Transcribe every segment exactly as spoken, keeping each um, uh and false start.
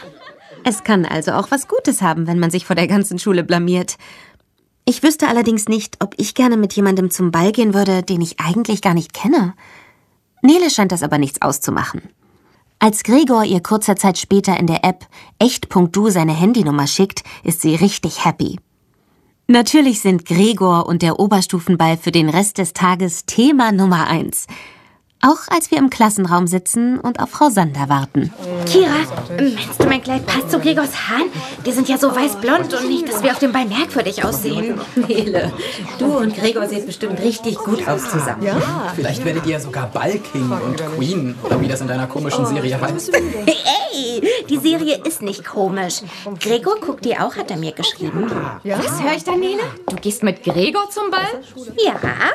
Es kann also auch was Gutes haben, wenn man sich vor der ganzen Schule blamiert. Ich wüsste allerdings nicht, ob ich gerne mit jemandem zum Ball gehen würde, den ich eigentlich gar nicht kenne. Nele scheint das aber nichts auszumachen. Als Gregor ihr kurzer Zeit später in der App echt.du seine Handynummer schickt, ist sie richtig happy. Natürlich sind Gregor und der Oberstufenball für den Rest des Tages Thema Nummer eins. Auch als wir im Klassenraum sitzen und auf Frau Sander warten. Kira, meinst du, mein Kleid passt zu Gregors Haaren? Die sind ja so weiß-blond und nicht, dass wir auf dem Ball merkwürdig aussehen. Nele, du und Gregor seht bestimmt richtig gut aus zusammen. Ja. Vielleicht werdet ihr ja sogar Ballking und Queen, oder wie das in deiner komischen Serie heißt. Ey, die Serie ist nicht komisch. Gregor guckt die auch, hat er mir geschrieben. Ja. Was höre ich da, Nele? Du gehst mit Gregor zum Ball? Ja.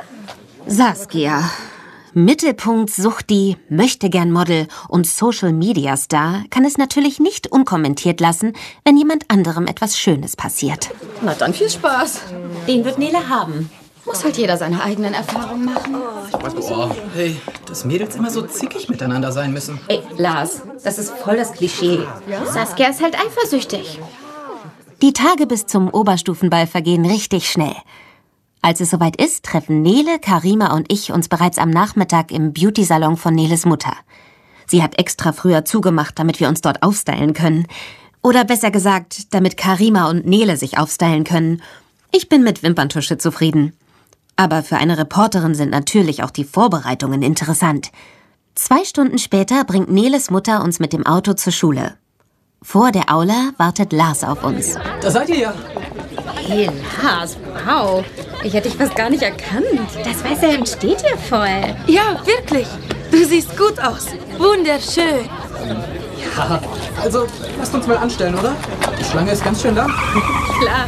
Saskia. Mittelpunkt, Suchti, Möchtegern-Model und Social-Media-Star kann es natürlich nicht unkommentiert lassen, wenn jemand anderem etwas Schönes passiert. Na dann viel Spaß. Den wird Nele haben. Muss halt jeder seine eigenen Erfahrungen machen. Oh, hey, dass Mädels immer so zickig miteinander sein müssen. Ey, Lars, das ist voll das Klischee. Ja? Saskia ist halt eifersüchtig. Die Tage bis zum Oberstufenball vergehen richtig schnell. Als es soweit ist, treffen Nele, Karima und ich uns bereits am Nachmittag im Beauty-Salon von Neles Mutter. Sie hat extra früher zugemacht, damit wir uns dort aufstylen können. Oder besser gesagt, damit Karima und Nele sich aufstylen können. Ich bin mit Wimperntusche zufrieden. Aber für eine Reporterin sind natürlich auch die Vorbereitungen interessant. Zwei Stunden später bringt Neles Mutter uns mit dem Auto zur Schule. Vor der Aula wartet Lars auf uns. Da seid ihr ja. Hey Lars, wow. Ich hätte dich fast gar nicht erkannt. Das weiße Hemd steht dir voll. Ja, wirklich. Du siehst gut aus. Wunderschön. Ja, also lasst uns mal anstellen, oder? Die Schlange ist ganz schön lang. Klar.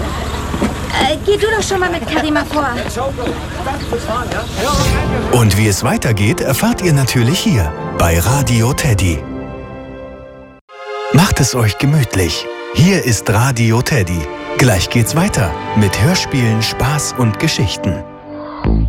Äh, geh du doch schon mal mit Karima vor. Und wie es weitergeht, erfahrt ihr natürlich hier bei Radio Teddy. Macht es euch gemütlich. Hier ist Radio Teddy. Gleich geht's weiter mit Hörspielen, Spaß und Geschichten.